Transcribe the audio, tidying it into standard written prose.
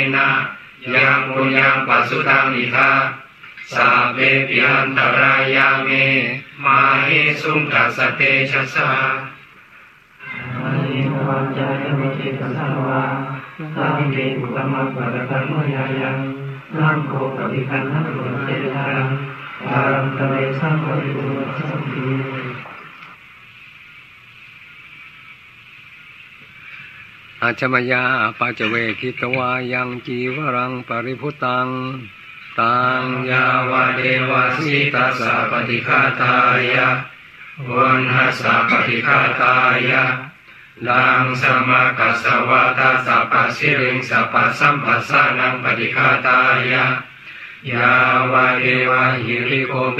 นะยังปุญญังปัสสุตังอิทาสัพเพปิอันตรายาเมมาหิสุงกัสสเตชะสาอานิวัจจายมจิตสังวาสังเกตุกรรมปะระกังมยายังนังโคปฏิคันนังโลเจตังอารัมตะเวสังปริปุระสัมภิอาชมยาปัจเวคิตวายังจีวรังปริพุตังตังยาวะเดวะสิตัสสะปฏิฆาตายะวันหัสสะปฏิฆาตายะดังสมากัสสวะตัสสะปัสสิริงสัพพสัมปัสสะนังปฏิฆาตายะยาวะเดวะหิริโกปิ